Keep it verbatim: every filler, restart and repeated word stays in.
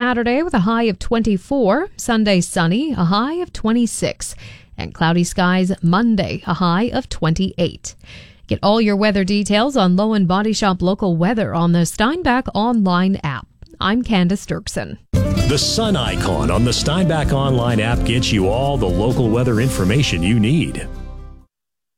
Saturday with a high of twenty-four. Sunday, sunny, a high of twenty-six. And cloudy skies Monday, a high of twenty-eight. Get all your weather details on Low and Body Shop local weather on the Steinbach online app. I'm Candace Dirksen. The sun icon on the Steinbach online app gets you all the local weather information you need.